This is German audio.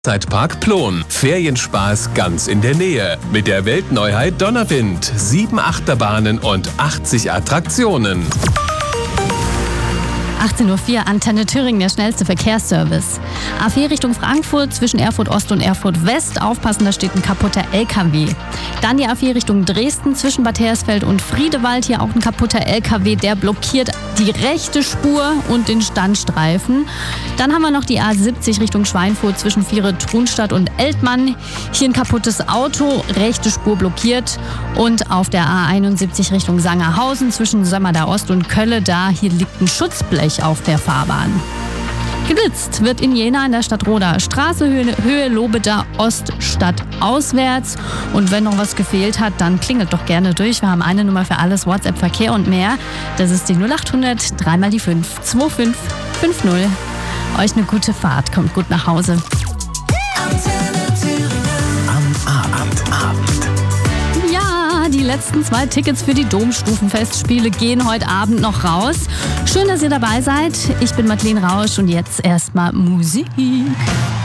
Freizeitpark Plon. Ferienspaß ganz in der Nähe. Mit der Weltneuheit Donnerwind. 7 Achterbahnen und 80 Attraktionen. 18.04 Uhr, Antenne Thüringen, der schnellste Verkehrsservice. A4 Richtung Frankfurt zwischen Erfurt Ost und Erfurt West. Aufpassen, da steht ein kaputter LKW. Dann die A4 Richtung Dresden zwischen Bad Hersfeld und Friedewald. Hier auch ein kaputter LKW, der blockiert die rechte Spur und den Standstreifen. Dann haben wir noch die A70 Richtung Schweinfurt zwischen Viere-Trunstadt und Eltmann. Hier ein kaputtes Auto, rechte Spur blockiert. Und auf der A71 Richtung Sangerhausen zwischen Sömmerda Ost und Kölle, hier liegt ein Schutzblech auf der Fahrbahn. Geblitzt wird in Jena in der Stadt Roda. Straße Höhe Lobeda Ost Stadt auswärts. Und wenn noch was gefehlt hat, dann klingelt doch gerne durch. Wir haben eine Nummer für alles, WhatsApp, Verkehr und mehr. Das ist die 0800 3 mal die 5 2550. Euch eine gute Fahrt, kommt gut nach Hause. Die letzten 2 Tickets für die Domstufenfestspiele gehen heute Abend noch raus. Schön, dass ihr dabei seid. Ich bin Madeleine Rausch und jetzt erstmal Musik.